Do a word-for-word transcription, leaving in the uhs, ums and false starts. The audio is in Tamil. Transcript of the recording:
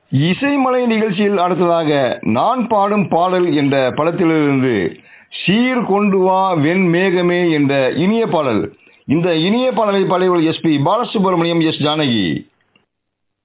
இசைமலை நிகழ்ச்சியில் அடுத்ததாக நான் பாடும் பாடல் என்ற படத்திலிருந்து சீர் கொண்டு வா வெண் மேகமே என்ற இனிய பாடல். இந்த இனிய பாடலை பாடியவர் S B Balasubramaniam, S Janaki.